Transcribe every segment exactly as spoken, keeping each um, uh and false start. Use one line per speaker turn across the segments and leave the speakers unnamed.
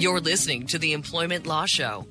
You're listening to the Employment Law Show.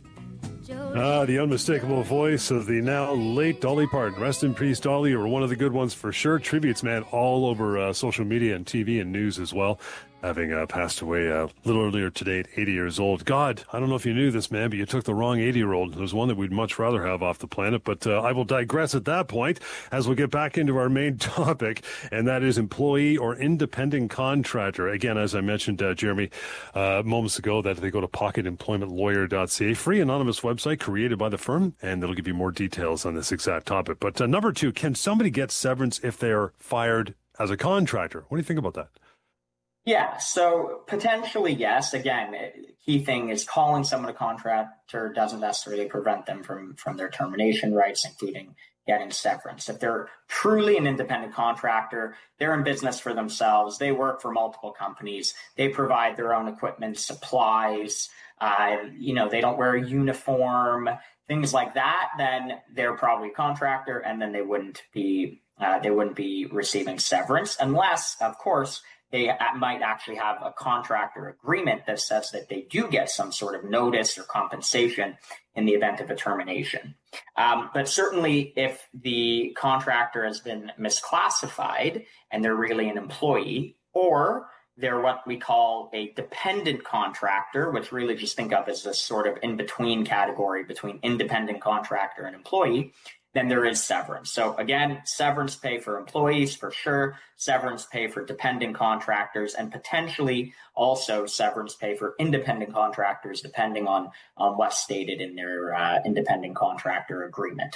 Ah, the unmistakable voice of the now late Dolly Parton. Rest in peace, Dolly. You were one of the good ones for sure. Tributes, man, all over uh, social media and T V and news as well. Having uh, passed away a little earlier today at eighty years old. God, I don't know if you knew this, man, but you took the wrong eighty-year-old. There's one that we'd much rather have off the planet, but uh, I will digress at that point as we get back into our main topic, and that is employee or independent contractor. Again, as I mentioned, uh, Jeremy, uh, moments ago, that they go to pocket employment lawyer dot c a, free anonymous website created by the firm, and it'll give you more details on this exact topic. But uh, number two, can somebody get severance if they're fired as a contractor? What do you think about that?
Yeah, so potentially, yes. Again, key thing is calling someone a contractor doesn't necessarily prevent them from, from their termination rights, including getting severance. If they're truly an independent contractor, they're in business for themselves. They work for multiple companies. They provide their own equipment, supplies. Uh, you know, they don't wear a uniform, things like that. Then they're probably a contractor, and then they wouldn't be uh, they wouldn't be receiving severance unless, of course, they might actually have a contractor agreement that says that they do get some sort of notice or compensation in the event of a termination. Um, but certainly if the contractor has been misclassified and they're really an employee, or they're what we call a dependent contractor, which really just think of as a sort of in-between category between independent contractor and employee, then there is severance. So again, severance pay for employees for sure, severance pay for dependent contractors, and potentially also severance pay for independent contractors, depending on, on what's stated in their uh, independent contractor agreement.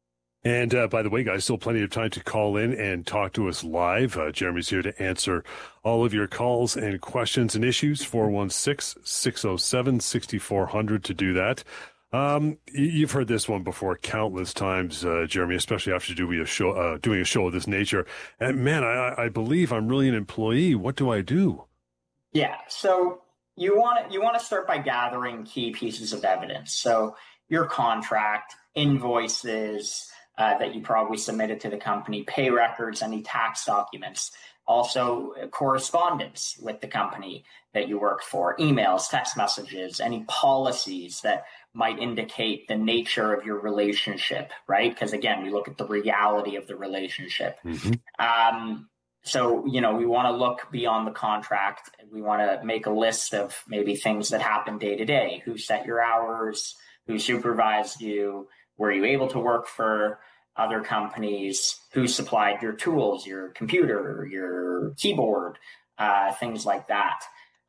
And uh, by the way, guys, still plenty of time to call in and talk to us live. Uh, Jeremy's here to answer all of your calls and questions and issues. four one six, six oh seven, six four zero zero to do that. Um, you've heard this one before countless times, uh, Jeremy, especially after doing a show, uh, doing a show of this nature. And man, I, I believe I'm really an employee. What do I do?
Yeah. So you want to, you want to start by gathering key pieces of evidence. So your contract, invoices, uh, that you probably submitted to the company, pay records, any tax documents, also correspondence with the company that you work for, emails, text messages, any policies that might indicate the nature of your relationship, right? Because again, we look at the reality of the relationship. Mm-hmm. Um, so, you know, we want to look beyond the contract. We want to make a list of maybe things that happen day to day. Who set your hours? Who supervised you? Were you able to work for other companies? Who supplied your tools, your computer, your keyboard, uh, things like that.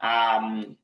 Um,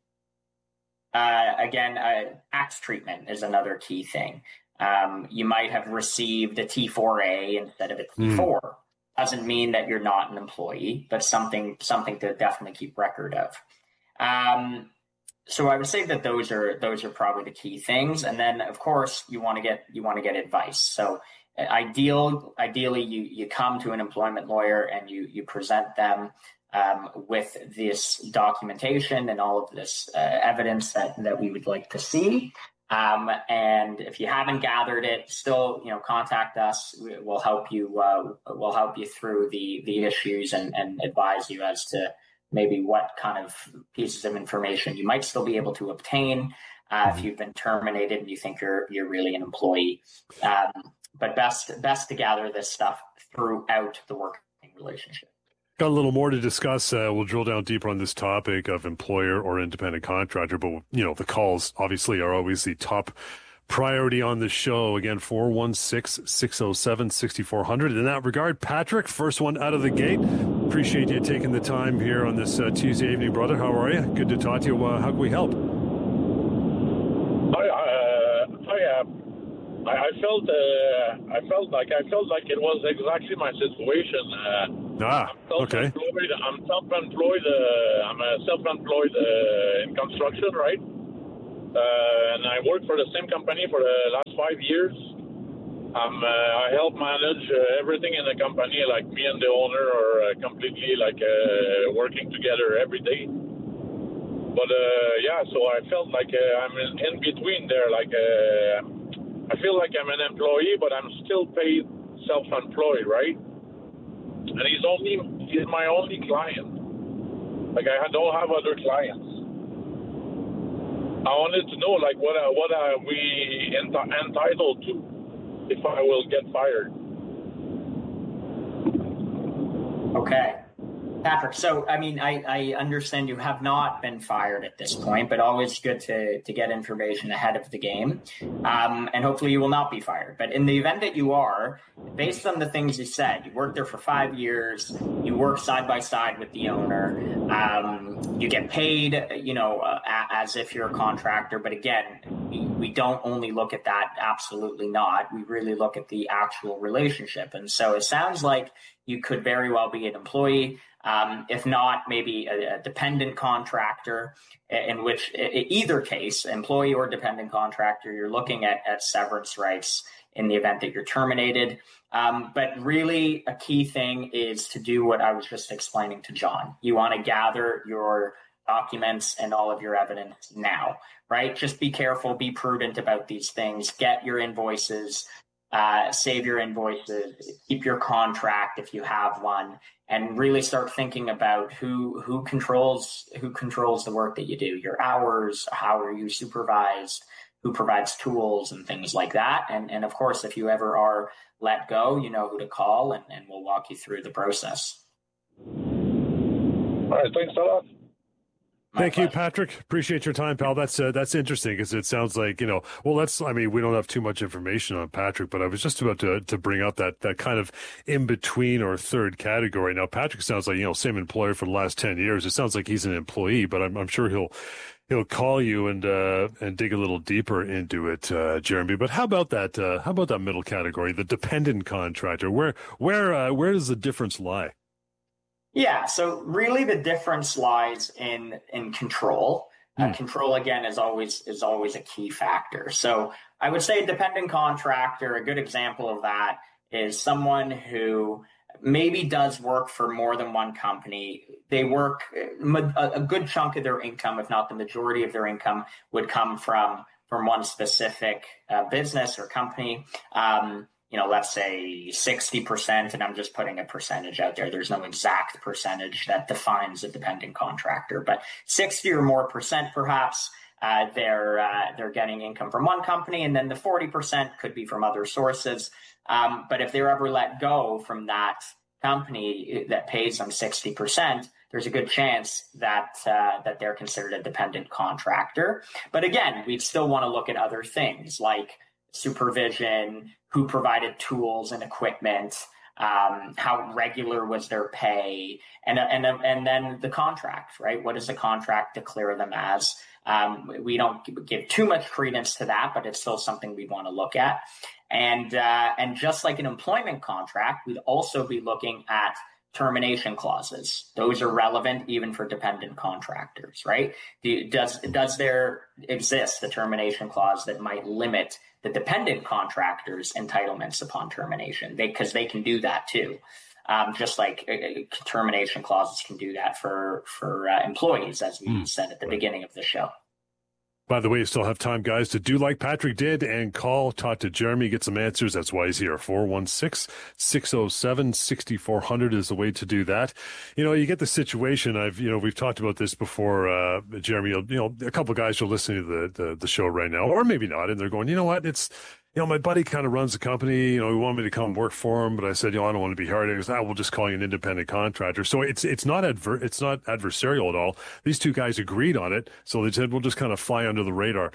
Uh, again, uh, tax treatment is another key thing. Um, you might have received a T four A instead of a T four. Mm. Doesn't mean that you're not an employee, but something something to definitely keep record of. Um, so I would say that those are those are probably the key things. And then, of course, you want to get you want to get advice. So uh, ideal ideally, you you come to an employment lawyer and you you present them Um, with this documentation and all of this uh, evidence that, that we would like to see. Um, and if you haven't gathered it, still, you know, contact us. We'll help you. Uh, we'll help you through the the issues and, and advise you as to maybe what kind of pieces of information you might still be able to obtain uh, if you've been terminated and you think you're you're really an employee. Um, but best best to gather this stuff throughout the working relationship.
Got a little more to discuss. Uh, we'll drill down deeper on this topic of employer or independent contractor. But, you know, the calls obviously are always the top priority on the show. Again, four one six, six oh seven, six four zero zero. In that regard, Patrick, first one out of the gate. Appreciate you taking the time here on this uh, Tuesday evening, brother. How are you? Good to talk to you. Uh, how can we help?
Hi, uh, hi, uh, I, I felt, uh, I felt like I felt like it was exactly my situation. Uh,
Ah,
I'm
okay.
I'm self-employed. Uh, I'm a self-employed uh, in construction, right? Uh, and I work for the same company for the last five years. Um, uh, I help manage uh, everything in the company. Like me and the owner are uh, completely like uh, working together every day. But uh, yeah, so I felt like uh, I'm in, in between there. Like uh, I feel like I'm an employee, but I'm still paid self-employed, right? And he's only he's my only client. Like I don't have other clients. I wanted to know, like, what are, what are we ent- entitled to if I will get fired?
Okay. Patrick, so, I mean, I, I understand you have not been fired at this point, but always good to, to get information ahead of the game. Um, and hopefully you will not be fired. But in the event that you are, based on the things you said, you worked there for five years, you work side by side with the owner, um, you get paid, you know, uh, as if you're a contractor. But again, we, we don't only look at that, absolutely not. We really look at the actual relationship. And so it sounds like you could very well be an employee. Um, if not, maybe a, a dependent contractor, in which either case, employee or dependent contractor, you're looking at, at severance rights in the event that you're terminated. Um, but really a key thing is to do what I was just explaining to John. You want to gather your documents and all of your evidence now, right? Just be careful, be prudent about these things, get your invoices, uh, save your invoices, keep your contract if you have one, and really start thinking about who who controls who controls the work that you do, your hours, how are you supervised, who provides tools and things like that. And and of course, if you ever are let go, you know who to call, and, and we'll walk you through the process.
All right, thanks a lot.
My Thank pleasure. you, Patrick. Appreciate your time, pal. That's uh, that's interesting because it sounds like, you know, well, let's, I mean, we don't have too much information on Patrick, but I was just about to to bring up that that kind of in between or third category. Now, Patrick sounds like, you know, same employer for the last ten years. It sounds like he's an employee, but I'm, I'm sure he'll he'll call you and uh, and dig a little deeper into it, uh, Jeremy. But how about that? Uh, how about that middle category, the dependent contractor? Where where uh, where does the difference lie?
Yeah, so really the difference lies in in control. Mm. Uh, control, again, is always is always a key factor. So I would say a dependent contractor, a good example of that is someone who maybe does work for more than one company. They work, a, a good chunk of their income, if not the majority of their income, would come from, from one specific uh, business or company. Um, you know, let's say sixty percent, and I'm just putting a percentage out there. There's no exact percentage that defines a dependent contractor, but sixty or more percent, perhaps, uh, they're uh, they're getting income from one company, and then the forty percent could be from other sources. Um, but if they're ever let go from that company that pays them sixty percent, there's a good chance that uh, that they're considered a dependent contractor. But again, we'd still want to look at other things like supervision, who provided tools and equipment, um, how regular was their pay, and and and then the contract, right? What does the contract declare them as? Um, we don't give too much credence to that, but it's still something we want to look at. And uh, and just like an employment contract, we'd also be looking at termination clauses. Those are relevant even for dependent contractors, right? Do, does does there exist a termination clause that might limit the dependent contractors' entitlements upon termination? They, because they can do that too, um, just like uh, termination clauses can do that for for uh, employees, as we mm, said at the right. beginning of the show.
By the way, you still have time, guys, to do like Patrick did and call, talk to Jeremy, get some answers. That's why he's here. four one six, six oh seven, six four zero zero is the way to do that. You know, you get the situation. I've, you know, we've talked about this before, uh, Jeremy. You know, a couple of guys are listening to the, the, the show right now, or maybe not, and they're going, you know what, it's, you know, my buddy kind of runs the company, you know, he wanted me to come work for him, but I said, you know, I don't want to be hired. He goes, ah, we'll just call you an independent contractor. So it's it's not adver- it's not adversarial at all. These two guys agreed on it. So they said, we'll just kind of fly under the radar.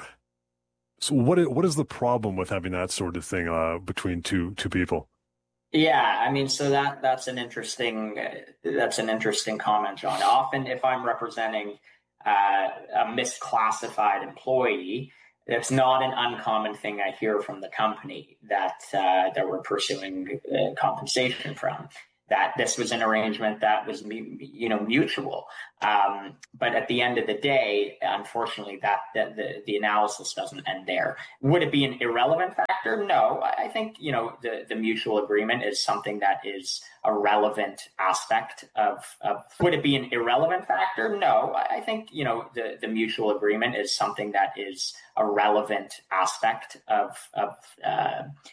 So what is, what is the problem with having that sort of thing uh, between two two people?
Yeah, I mean, so that that's an interesting uh, that's an interesting comment, John. Often if I'm representing uh, a misclassified employee, it's not an uncommon thing I hear from the company that uh, that we're pursuing uh, compensation from, that this was an arrangement that was, you know, mutual. Um, but at the end of the day, unfortunately, that, that the, the analysis doesn't end there. Would it be an irrelevant factor? No, I think, you know, the, the mutual agreement is something that is a relevant aspect of, of, would it be an irrelevant factor? No, I think, you know, the, the mutual agreement is something that is a relevant aspect of, of, uh,